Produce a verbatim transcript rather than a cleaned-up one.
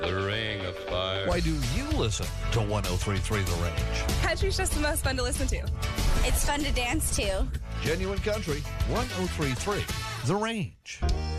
The Ring of Fire. Why do you listen to one oh three point three The Range? Country's just the most fun to listen to. It's fun to dance to. Genuine Country, one oh three point three The Range.